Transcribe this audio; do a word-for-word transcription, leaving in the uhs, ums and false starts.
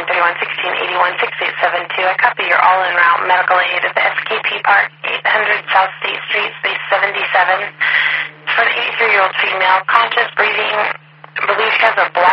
thirty-one, sixteen, eighty-one, six eight seven two. I copy your all-in route medical aid at the S K P Park, eight hundred South State Street, space seventy-seven. It's for an eighty-three-year-old female, conscious, breathing, believes she has a blood